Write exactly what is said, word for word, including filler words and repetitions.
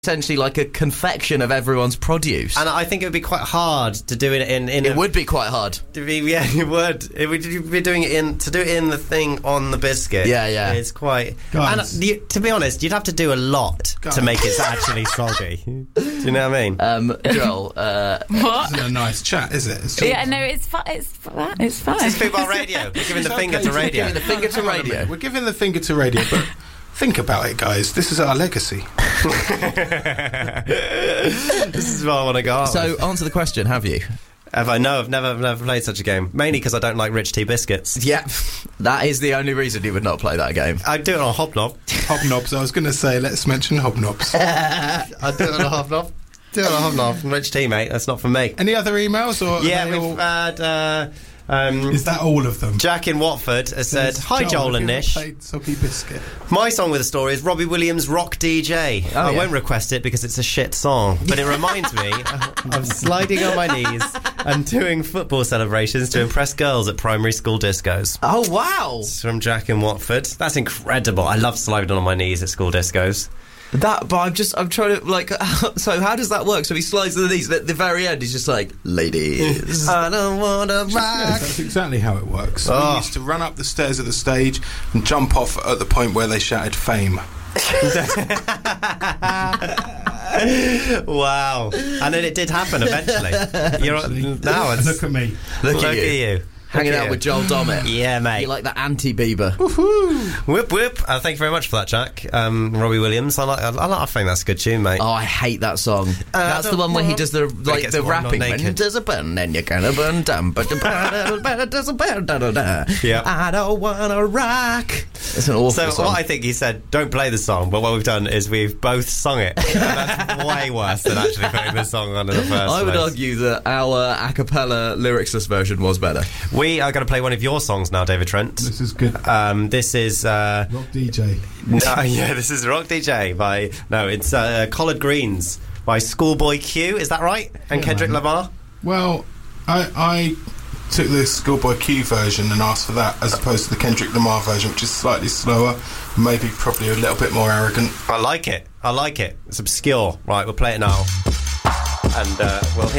essentially like a confection of everyone's produce. And I think it would be quite hard to do it in... in it a, would be quite hard. To be, yeah, it would. It would you'd be doing it in... To do it in the thing on the biscuit. Yeah, yeah. It's quite... Guys. And you, to be honest, you'd have to do a lot Guys. to make it actually soggy. Do you know what I mean? Um, Joel, uh... What? Isn't a nice chat, is it? It's Yeah, no, it's fine. It's fine. It's fine. It's football radio. We're giving the It's finger okay. to radio. Giving the finger to Hang on a radio. minute. We're giving the finger to radio, but think about it, guys. This is our legacy. This is what I want to go on. So, answer the question, have you? Have I? No, I've never, never played such a game. Mainly because I don't like rich tea biscuits. Yeah, that is the only reason you would not play that game. I'd do it on Hobnob. Hobnobs. I was going to say, let's mention Hobnobs. I'd do it on a Hobnob. Do it on a Hobnob. Rich tea, mate. That's not for me. Any other emails? Or Yeah, are they we've all- had... Uh, um, Is that all of them? Jack in Watford has said, Says, "Hi, Joel have and you ever Nish. played Soggy Biscuit? My song with a story is Robbie Williams' Rock D J. Oh, I yeah. won't request it because it's a shit song, but it reminds me of sliding on my knees and doing football celebrations to impress girls at primary school discos." Oh, wow! It's from Jack in Watford. That's incredible. I love sliding on my knees at school discos. That, but I'm just, I'm trying to, like, so how does that work? So he slides to the knees, at the very end he's just like, ladies, I don't wanna rock. Yes, that's exactly how it works. Oh. We used to run up the stairs of the stage and jump off at the point where they shouted fame. Wow. And then it did happen eventually. You're now it's, Look at me. Look, look at you. at you. Hanging Look at out you. with Joel Dommett. Yeah, mate. You like that anti-Bieber. Whoop whoop! Uh, thank you very much for that, Jack. Um, Robbie Williams. I like. I, like, I think that's a good tune, mate. Oh, I hate that song. That's the one where he does the like gets the more rapping. non-naked. When there's a burn and you're gonna burn down, but there's a burn. Yeah. I don't wanna rock. It's an awful So song. what I think he said, don't play the song, but what we've done is we've both sung it. And that's way worse than actually putting the song on in the first I would place. argue that our a cappella lyricsless version was better. We are going to play one of your songs now, David Trent. This is good. Um, this is... Uh, Rock D J. no, yeah, this is Rock D J by... No, it's uh, Collard Greens by Schoolboy Q, is that right? And Yeah, Kendrick man. Lamar? Well, I, I took the Schoolboy Q version and asked for that as opposed to the Kendrick Lamar version, which is slightly slower, maybe probably a little bit more arrogant. I like it. I like it. It's obscure. Right, we'll play it now. And uh, we'll hear